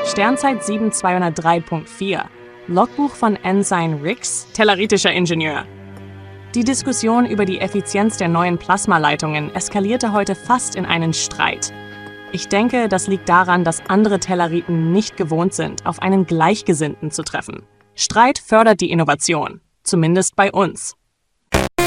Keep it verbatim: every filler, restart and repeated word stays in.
Sternzeit sieben zweihundertdrei Punkt vier. Logbuch von Ensign Rix, telluritischer Ingenieur. Die Diskussion über die Effizienz der neuen Plasmaleitungen eskalierte heute fast in einen Streit. Ich denke, das liegt daran, dass andere Telleriten nicht gewohnt sind, auf einen Gleichgesinnten zu treffen. Streit fördert die Innovation, zumindest bei uns.